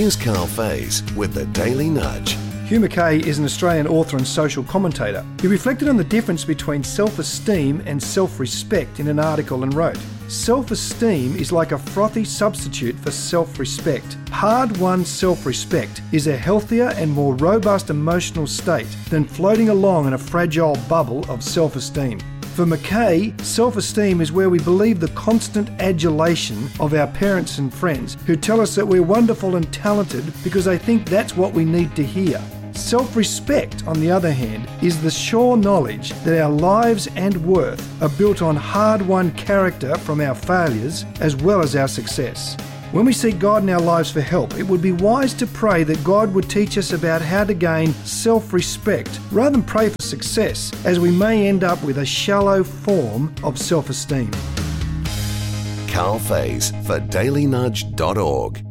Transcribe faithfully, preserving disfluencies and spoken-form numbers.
Here's Carl Faze with the Daily Nudge. Hugh Mackay is an Australian author and social commentator. He reflected on the difference between self-esteem and self-respect in an article and wrote, "Self-esteem is like a frothy substitute for self-respect. Hard-won self-respect is a healthier and more robust emotional state than floating along in a fragile bubble of self-esteem." For Mackay, self-esteem is where we believe the constant adulation of our parents and friends who tell us that we're wonderful and talented because they think that's what we need to hear. Self-respect, on the other hand, is the sure knowledge that our lives and worth are built on hard-won character from our failures as well as our success. When we seek God in our lives for help, it would be wise to pray that God would teach us about how to gain self-respect rather than pray for success, as we may end up with a shallow form of self-esteem. Carl Faze for daily nudge dot org.